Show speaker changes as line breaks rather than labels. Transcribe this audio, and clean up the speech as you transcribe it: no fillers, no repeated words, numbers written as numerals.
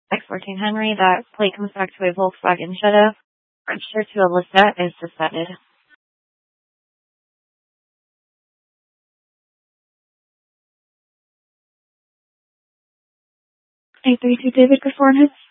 X14 Henry. That plate comes back to a Volkswagen Jetta. Registered to a Lisette is suspended. 832 David, good morning.